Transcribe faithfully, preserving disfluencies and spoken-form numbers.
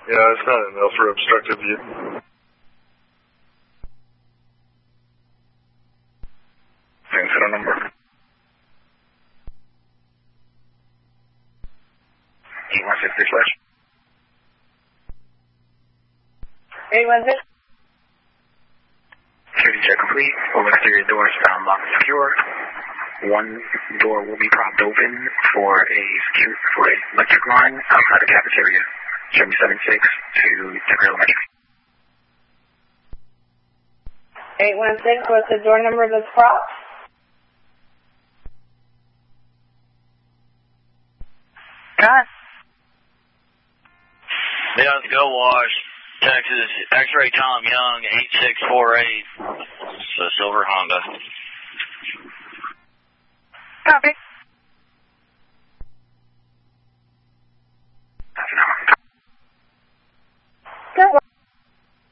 Yeah, it's not enough for obstructive view. Thanks, I don't number. eight one six, flash. eight one six. Security check complete. All exterior doors found locked and secure. One door will be propped open for a secure, for a electric line outside the cafeteria. seven seven six to Decker Elementary. eight one six, what's the door number that's propped? God. Leon, go wash. Texas, X-ray Tom Young, eight six four eight. It's a silver Honda. Copy.